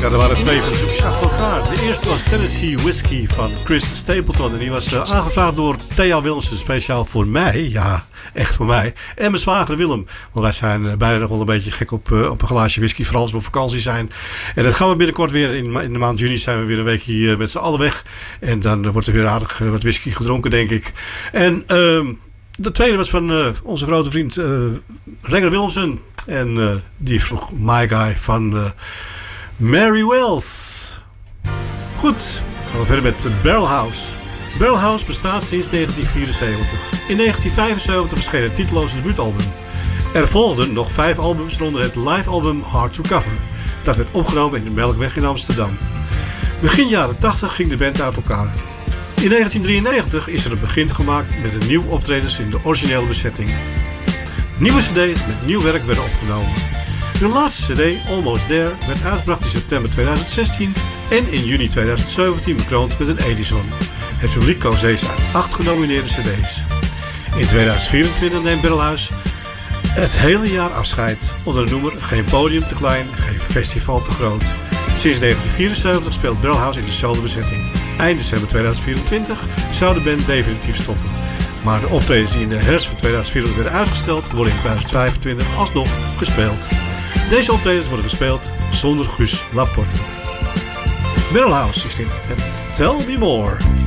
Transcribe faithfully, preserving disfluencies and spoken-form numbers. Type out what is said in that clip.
Ja, er waren twee verzoekjes achter elkaar. De eerste was Tennessee Whiskey van Chris Stapleton. En die was uh, aangevraagd door Thea Wilson. Speciaal voor mij. Ja, echt voor mij. En mijn zwager Willem. Want wij zijn uh, beide nog wel een beetje gek op, uh, op een glaasje whisky. Vooral als we op vakantie zijn. En dat gaan we binnenkort weer. In, in de maand juni zijn we weer een week hier uh, met z'n allen weg. En dan uh, wordt er weer aardig uh, wat whisky gedronken, denk ik. En uh, de tweede was van uh, onze grote vriend uh, Renger Willemsen. En uh, die vroeg My Guy van... Uh, Mary Wells. Goed, gaan we verder met Barrel House. Barrel House bestaat sinds negentien vierenzeventig. In negentien vijfenzeventig verscheen het titeloze debuutalbum. Er volgden nog vijf albums, waaronder het live-album Hard to Cover. Dat werd opgenomen in de Melkweg in Amsterdam. Begin jaren tachtig ging de band uit elkaar. In negentien drieënnegentig is er een begin gemaakt met een nieuw optredens in de originele bezetting. Nieuwe cd's met nieuw werk werden opgenomen. Hun laatste cd, Almost There, werd uitgebracht in september tweeduizend zestien en in juni tweeduizend zeventien bekroond met een Edison. Het publiek koos deze uit acht genomineerde cd's. In tweeduizend vierentwintig neemt Barrel House het hele jaar afscheid onder de noemer Geen podium te klein, geen festival te groot. Sinds negentien vierenzeventig speelt Barrel House in dezelfde bezetting. Eind december tweeduizend vierentwintig zou de band definitief stoppen. Maar de optredens die in de herfst van tweeduizend vierentwintig werden uitgesteld, worden in tweeduizend vijfentwintig alsnog gespeeld. Deze optredens worden gespeeld zonder Guus Laporte. Barrel House is dit. Het Tell Me More.